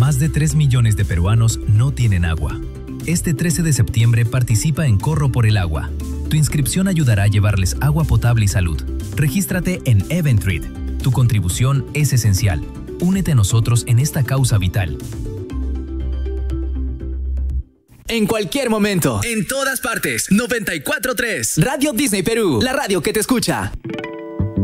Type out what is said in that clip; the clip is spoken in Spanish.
Más de 3 millones de peruanos no tienen agua. Este 13 de septiembre participa en Corro por el Agua. Tu inscripción ayudará a llevarles agua potable y salud. Regístrate en Eventreat. Tu contribución es esencial. Únete a nosotros en esta causa vital. En cualquier momento, en todas partes, 94.3. Radio Disney Perú, la radio que te escucha.